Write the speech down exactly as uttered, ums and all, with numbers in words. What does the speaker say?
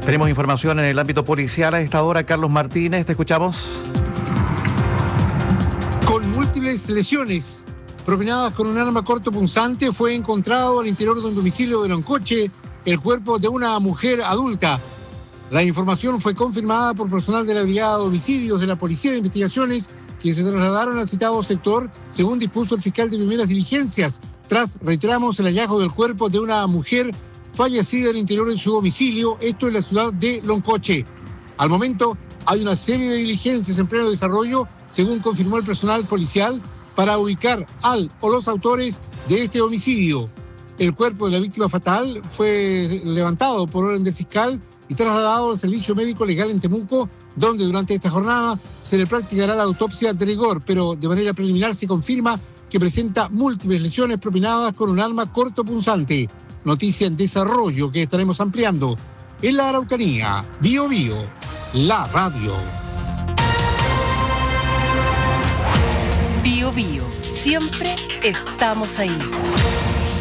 Tenemos información en el ámbito policial a esta hora. Carlos Martínez, te escuchamos. Con múltiples lesiones propinadas con un arma cortopunzante, fue encontrado al interior de un domicilio de Loncoche el cuerpo de una mujer adulta. La información fue confirmada por personal de la Brigada de Homicidios de la Policía de Investigaciones, que se trasladaron al citado sector, según dispuso el fiscal de primeras diligencias, tras, reiteramos, el hallazgo del cuerpo de una mujer fallecida al interior de su domicilio, esto en la ciudad de Loncoche. Al momento, hay una serie de diligencias en pleno desarrollo, según confirmó el personal policial, para ubicar al o los autores de este homicidio. El cuerpo de la víctima fatal fue levantado por orden del fiscal y trasladado al servicio médico legal en Temuco, donde durante esta jornada se le practicará la autopsia de rigor, pero de manera preliminar se confirma que presenta múltiples lesiones propinadas con un arma cortopunzante. Noticia en desarrollo que estaremos ampliando. En la Araucanía, Bio Bio, la radio. Bio Bio, siempre estamos ahí.